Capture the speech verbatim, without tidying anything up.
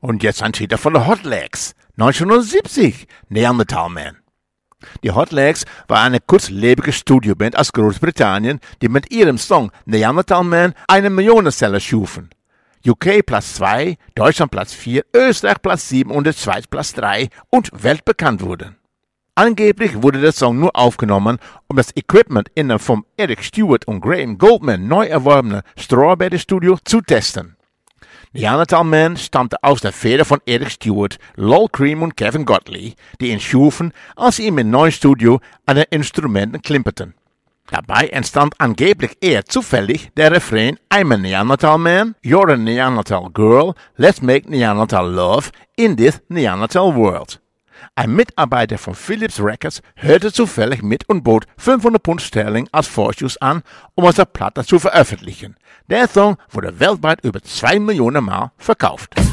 Und jetzt ein Titel von den Hot Legs, neunzehnhundertsiebzig, Neanderthal Man. Die Hot Legs war eine kurzlebige Studioband aus Großbritannien, die mit ihrem Song Neanderthal Man eine Millionenseller schufen. U K Platz zwei, Deutschland Platz vier, Österreich Platz sieben und die Schweiz Platz drei und weltbekannt wurden. Angeblich wurde der Song nur aufgenommen, um das Equipment in dem vom Eric Stewart und Graham Goldman neu erworbenen Strawberry Studio zu testen. Neanderthal Man stammte aus der Feder von Eric Stewart, Lol Creme und Kevin Godley, die ihn schufen, als sie im neuen Studio an den Instrumenten klimperten. Dabei entstand angeblich eher zufällig der Refrain I'm a Neanderthal Man, you're a Neanderthal girl, let's make Neanderthal love in this Neanderthal world. Ein Mitarbeiter von Philips Records hörte zufällig mit und bot fünfhundert Pfund Sterling als Vorschuss an, um aus der Platte zu veröffentlichen. Der Song wurde weltweit über zwei Millionen Mal verkauft.